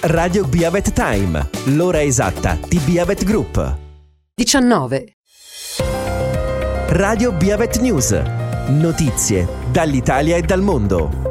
Radio Biavet Time, l'ora esatta di Biavet Group. 19. Radio Biavet News, notizie dall'Italia e dal mondo.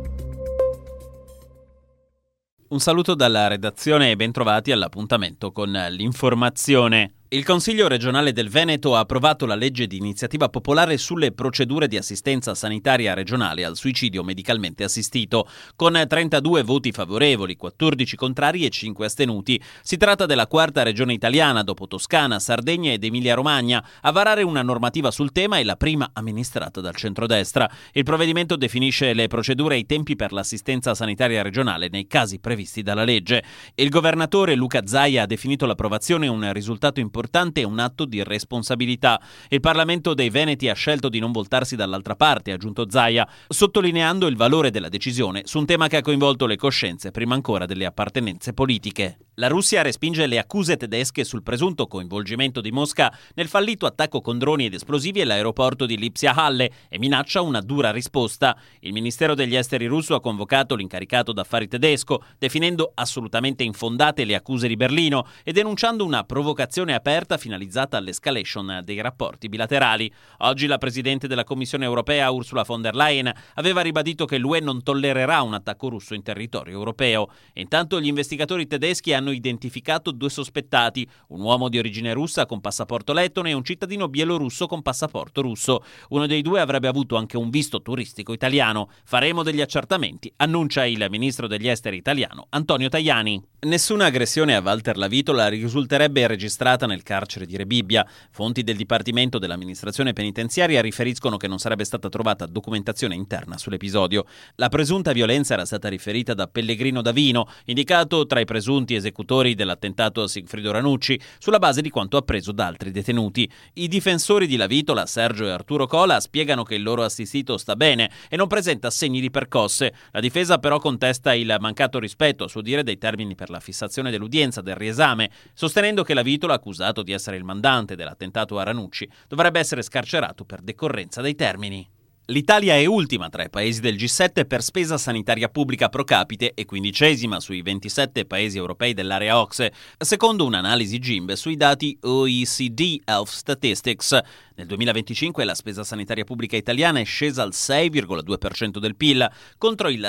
Un saluto dalla redazione e bentrovati all'appuntamento con l'informazione. Il Consiglio regionale del Veneto ha approvato la legge di iniziativa popolare sulle procedure di assistenza sanitaria regionale al suicidio medicalmente assistito, con 32 voti favorevoli, 14 contrari e 5 astenuti. Si tratta della quarta regione italiana, dopo Toscana, Sardegna ed Emilia-Romagna, a varare una normativa sul tema e la prima amministrata dal centrodestra. Il provvedimento definisce le procedure e i tempi per l'assistenza sanitaria regionale nei casi previsti dalla legge. Il governatore Luca Zaia ha definito l'approvazione un risultato importante e un atto di responsabilità. Il Parlamento dei Veneti ha scelto di non voltarsi dall'altra parte, ha aggiunto Zaia, sottolineando il valore della decisione su un tema che ha coinvolto le coscienze prima ancora delle appartenenze politiche. La Russia respinge le accuse tedesche sul presunto coinvolgimento di Mosca nel fallito attacco con droni ed esplosivi all'aeroporto di Lipsia-Halle e minaccia una dura risposta. Il Ministero degli Esteri russo ha convocato l'incaricato d'affari tedesco, definendo assolutamente infondate le accuse di Berlino e denunciando una provocazione aperta finalizzata all'escalation dei rapporti bilaterali. Oggi la Presidente della Commissione europea, Ursula von der Leyen, aveva ribadito che l'UE non tollererà un attacco russo in territorio europeo. Intanto gli investigatori tedeschi hanno identificato 2 sospettati, un uomo di origine russa con passaporto lettone e un cittadino bielorusso con passaporto russo. Uno dei 2 avrebbe avuto anche un visto turistico italiano. Faremo degli accertamenti, annuncia il ministro degli esteri italiano Antonio Tajani. Nessuna aggressione a Walter Lavitola risulterebbe registrata nel carcere di Rebibbia. Fonti del Dipartimento dell'Amministrazione Penitenziaria riferiscono che non sarebbe stata trovata documentazione interna sull'episodio. La presunta violenza era stata riferita da Pellegrino Davino, indicato tra i presunti esecutori dell'attentato a Sigfrido Ranucci, sulla base di quanto appreso da altri detenuti. I difensori di Lavitola, Sergio e Arturo Cola, spiegano che il loro assistito sta bene e non presenta segni di percosse. La difesa però contesta il mancato rispetto, a suo dire, dei termini per la fissazione dell'udienza del riesame, sostenendo che Lavitola, accusato di essere il mandante dell'attentato a Ranucci, dovrebbe essere scarcerato per decorrenza dei termini. L'Italia è ultima tra i paesi del G7 per spesa sanitaria pubblica pro capite e 15ª sui 27 paesi europei dell'area OCSE, secondo un'analisi GIMB sui dati OECD Health Statistics. Nel 2025 la spesa sanitaria pubblica italiana è scesa al 6,2% del PIL, contro il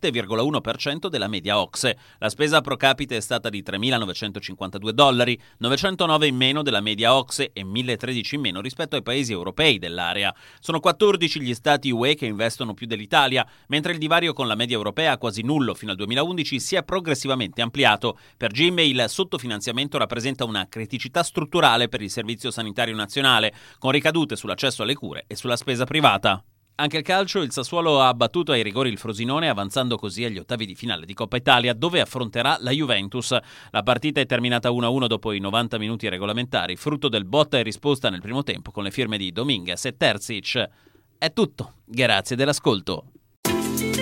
7,1% della media OCSE. La spesa pro capite è stata di $3.952, 909 in meno della media OCSE e 1.013 in meno rispetto ai paesi europei dell'area. Sono 14 gli stati UE che investono più dell'Italia, mentre il divario con la media europea, quasi nullo fino al 2011, si è progressivamente ampliato. Per GIMB il sottofinanziamento rappresenta una criticità strutturale per il Servizio Sanitario Nazionale, con ricadute sull'accesso alle cure e sulla spesa privata. Anche il calcio, il Sassuolo ha battuto ai rigori il Frosinone, avanzando così agli ottavi di finale di Coppa Italia, dove affronterà la Juventus. La partita è terminata 1-1 dopo i 90 minuti regolamentari, frutto del botta e risposta nel primo tempo con le firme di Dominguez e Terzic. È tutto, grazie dell'ascolto.